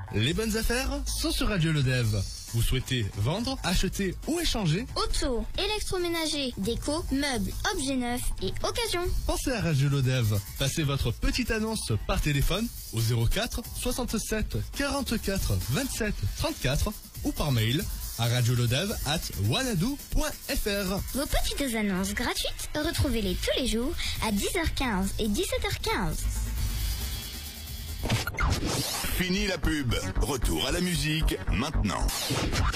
Les bonnes affaires sont sur Radio Le Dev. Vous souhaitez vendre, acheter ou échanger? Auto, électroménager, déco, meubles, objets neufs et occasion. Pensez à Radio Le Dev. Passez votre petite annonce par téléphone au 04 67 44 27 34 ou par mail à radioledev@wanadoo.fr. Vos petites annonces gratuites, retrouvez-les tous les jours à 10h15 et 17h15. Fini la pub. Retour à la musique maintenant.